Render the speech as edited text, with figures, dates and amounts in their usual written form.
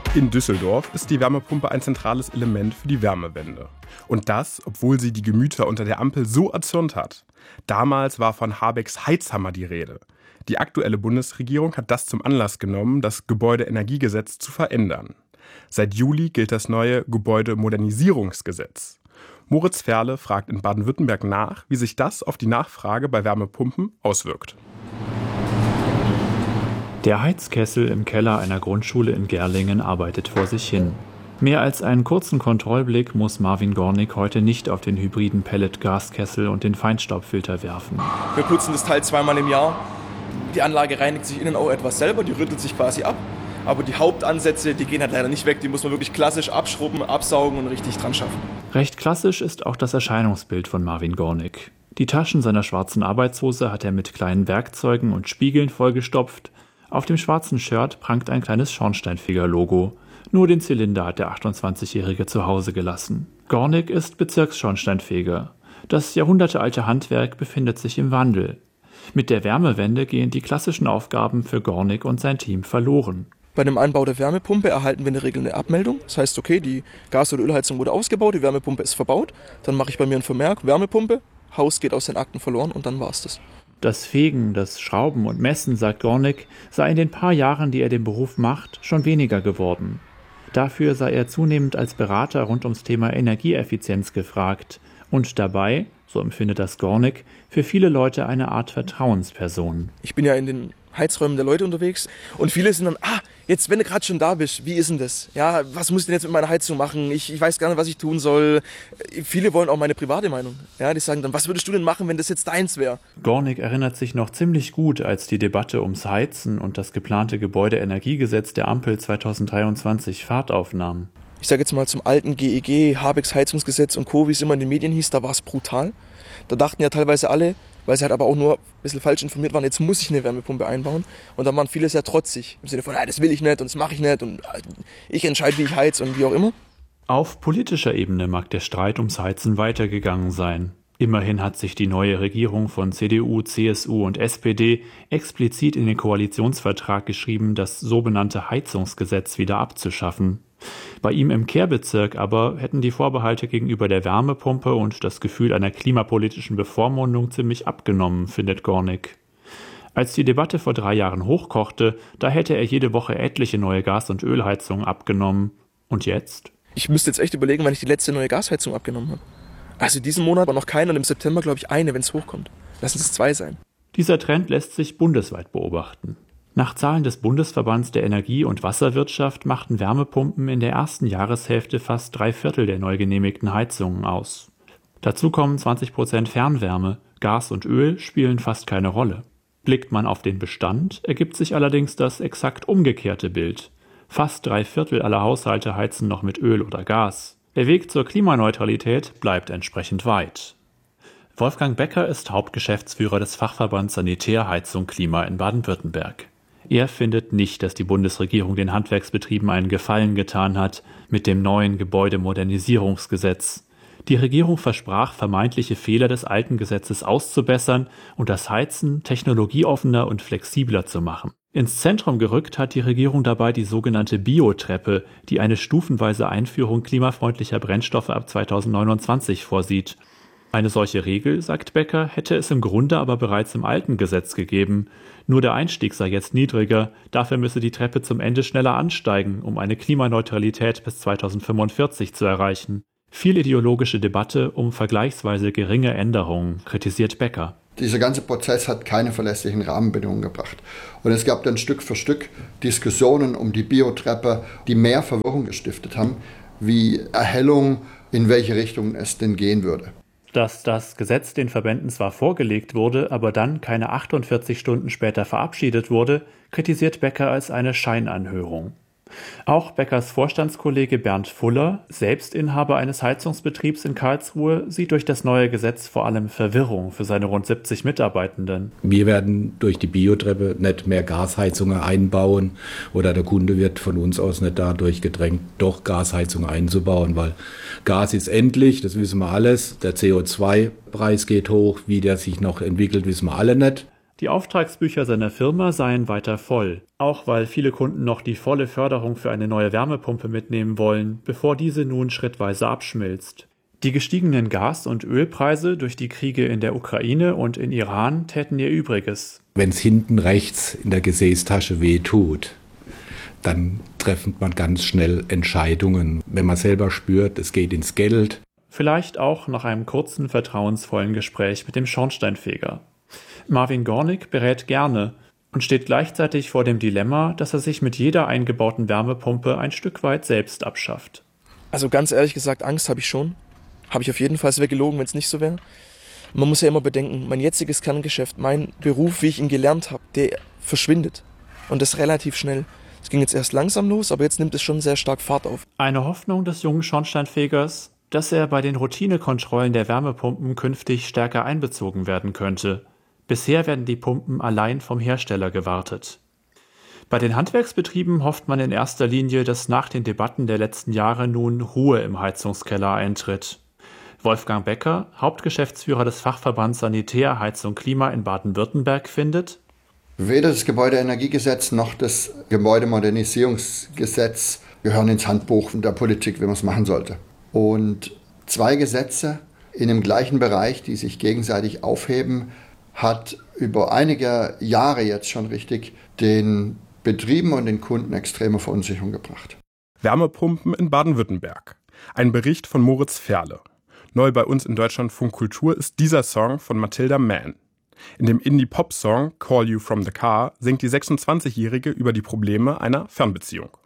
In Düsseldorf ist die Wärmepumpe ein zentrales Element für die Wärmewende. Und das, obwohl sie die Gemüter unter der Ampel so erzürnt hat. Damals war von Habecks Heizhammer die Rede. Die aktuelle Bundesregierung hat das zum Anlass genommen, das Gebäudeenergiegesetz zu verändern. Seit Juli gilt das neue Gebäudemodernisierungsgesetz. Moritz Ferle fragt in Baden-Württemberg nach, wie sich das auf die Nachfrage bei Wärmepumpen auswirkt. Der Heizkessel im Keller einer Grundschule in Gerlingen arbeitet vor sich hin. Mehr als einen kurzen Kontrollblick muss Marvin Gornick heute nicht auf den hybriden Pellet-Gaskessel und den Feinstaubfilter werfen. Wir putzen das Teil zweimal im Jahr. Die Anlage reinigt sich innen auch etwas selber, die rüttelt sich quasi ab. Aber die Hauptansätze, die gehen halt leider nicht weg. Die muss man wirklich klassisch abschrubben, absaugen und richtig dran schaffen. Recht klassisch ist auch das Erscheinungsbild von Marvin Gornick. Die Taschen seiner schwarzen Arbeitshose hat er mit kleinen Werkzeugen und Spiegeln vollgestopft. Auf dem schwarzen Shirt prangt ein kleines Schornsteinfeger-Logo. Nur den Zylinder hat der 28-Jährige zu Hause gelassen. Gornick ist Bezirksschornsteinfeger. Das jahrhundertealte Handwerk befindet sich im Wandel. Mit der Wärmewende gehen die klassischen Aufgaben für Gornick und sein Team verloren. Bei dem Einbau der Wärmepumpe erhalten wir in der Regel eine Abmeldung. Das heißt, okay, die Gas- oder Ölheizung wurde ausgebaut, die Wärmepumpe ist verbaut. Dann mache ich bei mir einen Vermerk, Wärmepumpe, Haus geht aus den Akten verloren und dann war's das. Das Fegen, das Schrauben und Messen, sagt Gornick, sei in den paar Jahren, die er den Beruf macht, schon weniger geworden. Dafür sei er zunehmend als Berater rund ums Thema Energieeffizienz gefragt und dabei, so empfindet das Gornick, für viele Leute eine Art Vertrauensperson. Ich bin ja in den Heizräumen der Leute unterwegs und viele sind dann, jetzt, wenn du gerade schon da bist, wie ist denn das? Ja, was muss ich denn jetzt mit meiner Heizung machen? Ich weiß gar nicht, was ich tun soll. Viele wollen auch meine private Meinung. Ja, die sagen dann, was würdest du denn machen, wenn das jetzt deins wäre? Gornick erinnert sich noch ziemlich gut, als die Debatte ums Heizen und das geplante Gebäudeenergiegesetz der Ampel 2023 Fahrt aufnahm. Ich sage jetzt mal zum alten GEG, Habecks Heizungsgesetz und Co., wie es immer in den Medien hieß, da war es brutal. Da dachten ja teilweise alle, weil sie halt aber auch nur ein bisschen falsch informiert waren, jetzt muss ich eine Wärmepumpe einbauen. Und dann waren viele sehr trotzig, im Sinne von, das will ich nicht und das mache ich nicht und ich entscheide, wie ich heiz und wie auch immer. Auf politischer Ebene mag der Streit ums Heizen weitergegangen sein. Immerhin hat sich die neue Regierung von CDU, CSU und SPD explizit in den Koalitionsvertrag geschrieben, das sogenannte Heizungsgesetz wieder abzuschaffen. Bei ihm im Kehrbezirk aber hätten die Vorbehalte gegenüber der Wärmepumpe und das Gefühl einer klimapolitischen Bevormundung ziemlich abgenommen, findet Gornick. Als die Debatte vor 3 Jahren hochkochte, da hätte er jede Woche etliche neue Gas- und Ölheizungen abgenommen. Und jetzt? Ich müsste jetzt echt überlegen, wann ich die letzte neue Gasheizung abgenommen habe. Also diesen Monat war noch keine und im September glaube ich eine, wenn es hochkommt. Lassen es 2 sein. Dieser Trend lässt sich bundesweit beobachten. Nach Zahlen des Bundesverbands der Energie- und Wasserwirtschaft machten Wärmepumpen in der ersten Jahreshälfte fast 3/4 der neu genehmigten Heizungen aus. Dazu kommen 20% Fernwärme, Gas und Öl spielen fast keine Rolle. Blickt man auf den Bestand, ergibt sich allerdings das exakt umgekehrte Bild. Fast 3/4 aller Haushalte heizen noch mit Öl oder Gas. Der Weg zur Klimaneutralität bleibt entsprechend weit. Wolfgang Becker ist Hauptgeschäftsführer des Fachverbands Sanitär, Heizung, Klima in Baden-Württemberg. Er findet nicht, dass die Bundesregierung den Handwerksbetrieben einen Gefallen getan hat mit dem neuen Gebäudemodernisierungsgesetz. Die Regierung versprach, vermeintliche Fehler des alten Gesetzes auszubessern und das Heizen technologieoffener und flexibler zu machen. Ins Zentrum gerückt hat die Regierung dabei die sogenannte Biotreppe, die eine stufenweise Einführung klimafreundlicher Brennstoffe ab 2029 vorsieht. Eine solche Regel, sagt Becker, hätte es im Grunde aber bereits im alten Gesetz gegeben. Nur der Einstieg sei jetzt niedriger, dafür müsse die Treppe zum Ende schneller ansteigen, um eine Klimaneutralität bis 2045 zu erreichen. Viel ideologische Debatte um vergleichsweise geringe Änderungen, kritisiert Becker. Dieser ganze Prozess hat keine verlässlichen Rahmenbedingungen gebracht. Und es gab dann Stück für Stück Diskussionen um die Biotreppe, die mehr Verwirrung gestiftet haben, wie Erhellung, in welche Richtung es denn gehen würde. Dass das Gesetz den Verbänden zwar vorgelegt wurde, aber dann keine 48 Stunden später verabschiedet wurde, kritisiert Becker als eine Scheinanhörung. Auch Beckers Vorstandskollege Bernd Fuller, selbst Inhaber eines Heizungsbetriebs in Karlsruhe, sieht durch das neue Gesetz vor allem Verwirrung für seine rund 70 Mitarbeitenden. Wir werden durch die Biotreppe nicht mehr Gasheizungen einbauen oder der Kunde wird von uns aus nicht dadurch gedrängt, doch Gasheizungen einzubauen, weil Gas ist endlich, das wissen wir alles. Der CO2-Preis geht hoch, wie der sich noch entwickelt, wissen wir alle nicht. Die Auftragsbücher seiner Firma seien weiter voll, auch weil viele Kunden noch die volle Förderung für eine neue Wärmepumpe mitnehmen wollen, bevor diese nun schrittweise abschmilzt. Die gestiegenen Gas- und Ölpreise durch die Kriege in der Ukraine und in Iran täten ihr Übriges. Wenn es hinten rechts in der Gesäßtasche weh tut, dann trifft man ganz schnell Entscheidungen. Wenn man selber spürt, es geht ins Geld. Vielleicht auch nach einem kurzen, vertrauensvollen Gespräch mit dem Schornsteinfeger. Marvin Gornick berät gerne und steht gleichzeitig vor dem Dilemma, dass er sich mit jeder eingebauten Wärmepumpe ein Stück weit selbst abschafft. Also ganz ehrlich gesagt, Angst habe ich schon. Habe ich auf jeden Fall, es wäre gelogen, wenn es nicht so wäre. Man muss ja immer bedenken, mein jetziges Kerngeschäft, mein Beruf, wie ich ihn gelernt habe, der verschwindet. Und das relativ schnell. Es ging jetzt erst langsam los, aber jetzt nimmt es schon sehr stark Fahrt auf. Eine Hoffnung des jungen Schornsteinfegers, dass er bei den Routinekontrollen der Wärmepumpen künftig stärker einbezogen werden könnte. Bisher werden die Pumpen allein vom Hersteller gewartet. Bei den Handwerksbetrieben hofft man in erster Linie, dass nach den Debatten der letzten Jahre nun Ruhe im Heizungskeller eintritt. Wolfgang Becker, Hauptgeschäftsführer des Fachverbands Sanitär, Heizung, Klima in Baden-Württemberg, findet: Weder das Gebäudeenergiegesetz noch das Gebäudemodernisierungsgesetz gehören ins Handbuch der Politik, wie man es machen sollte. Und 2 Gesetze in dem gleichen Bereich, die sich gegenseitig aufheben, hat über einige Jahre jetzt schon richtig den Betrieben und den Kunden extreme Verunsicherung gebracht. Wärmepumpen in Baden-Württemberg. Ein Bericht von Moritz Ferle. Neu bei uns in Deutschlandfunk Kultur ist dieser Song von Matilda Mann. In dem Indie-Pop-Song Call You From The Car singt die 26-Jährige über die Probleme einer Fernbeziehung.